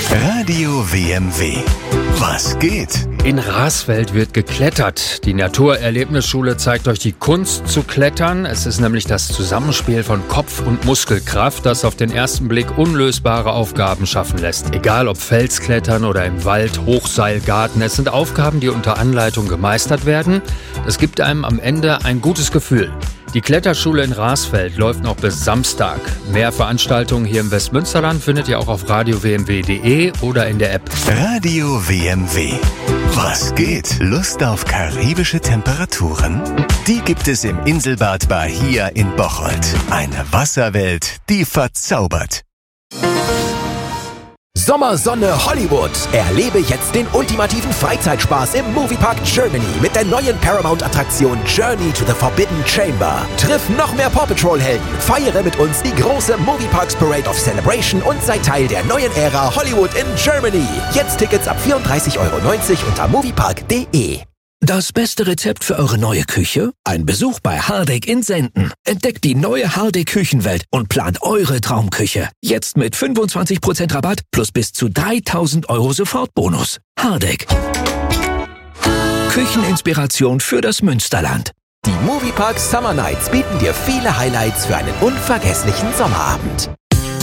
Radio WMW. Was geht? In Rasfeld wird geklettert. Die Naturerlebnisschule zeigt euch die Kunst zu klettern. Es ist nämlich das Zusammenspiel von Kopf- und Muskelkraft, das auf den ersten Blick unlösbare Aufgaben schaffen lässt. Egal ob Felsklettern oder im Wald, Hochseilgarten. Es sind Aufgaben, die unter Anleitung gemeistert werden. Das gibt einem am Ende ein gutes Gefühl. Die Kletterschule in Rasfeld läuft noch bis Samstag. Mehr Veranstaltungen hier im Westmünsterland findet ihr auch auf radiowmw.de oder in der App. Radio WMW. Was geht? Lust auf karibische Temperaturen? Die gibt es im Inselbad Bahia in Bocholt. Eine Wasserwelt, die verzaubert. Sommersonne Hollywood. Erlebe jetzt den ultimativen Freizeitspaß im Moviepark Germany mit der neuen Paramount-Attraktion Journey to the Forbidden Chamber. Triff noch mehr Paw Patrol-Helden, feiere mit uns die große Movieparks Parade of Celebration und sei Teil der neuen Ära Hollywood in Germany. Jetzt Tickets ab 34,90 € unter moviepark.de. Das beste Rezept für eure neue Küche? Ein Besuch bei Hardegg in Senden. Entdeckt die neue Hardegg Küchenwelt und plant eure Traumküche. Jetzt mit 25% Rabatt plus bis zu 3.000 € Sofortbonus. Hardegg. Kücheninspiration für das Münsterland. Die Moviepark Summer Nights bieten dir viele Highlights für einen unvergesslichen Sommerabend.